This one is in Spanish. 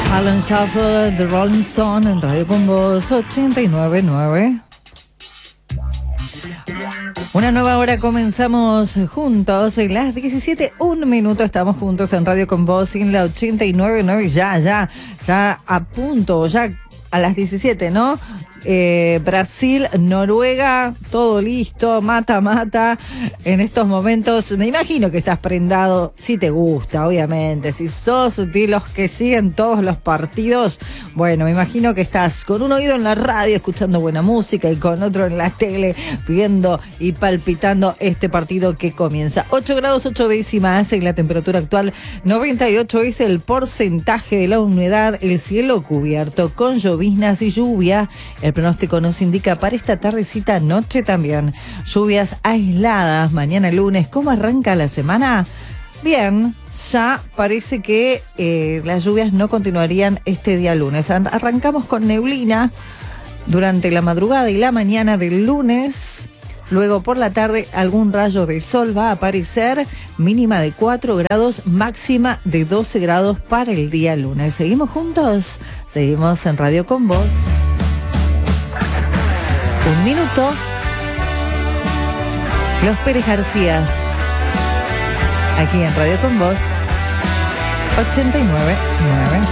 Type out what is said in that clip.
Alan Shuffle, The Rolling Stone, en Radio Con Vos 89.9. Una nueva hora, comenzamos juntos en las 17:01. Estamos juntos en Radio Con Vos en la 89.9. Ya a punto, ya a las 17, ¿no? Brasil, Noruega, todo listo, mata en estos momentos. Me imagino que estás prendado, si te gusta, obviamente, si sos de los que siguen todos los partidos. Bueno, me imagino que estás con un oído en la radio escuchando buena música y con otro en la tele viendo y palpitando este partido que comienza. 8 grados 8 décimas en la temperatura actual, 98 es el porcentaje de la humedad, el cielo cubierto con lloviznas y lluvia. El pronóstico nos indica para esta tardecita, noche también, lluvias aisladas mañana lunes. ¿Cómo arranca la semana? Bien, ya parece que las lluvias no continuarían este día lunes. Arrancamos con neblina durante la madrugada y la mañana del lunes. Luego por la tarde algún rayo de sol va a aparecer, mínima de 4 grados, máxima de 12 grados para el día lunes. ¿Seguimos juntos? Seguimos en Radio Con Vos. Un minuto. Los Pérez Garcías, aquí en Radio Con Vos 89.9.